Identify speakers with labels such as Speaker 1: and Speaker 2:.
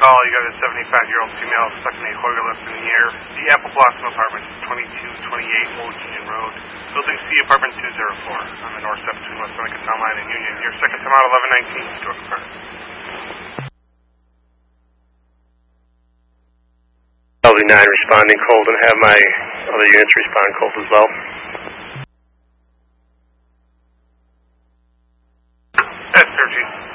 Speaker 1: call. You got a 75-year-old female stuck in a Hoyer lift in the air. The Apple Blossom Apartment, 2228 Old Union Road. Building C, Apartment 204, on the north side between West Seneca Town Line and Union. Your second time out, 1119, Dork Park.
Speaker 2: LV9 responding cold, and have my other units respond cold as well.
Speaker 1: That's fair, Chief.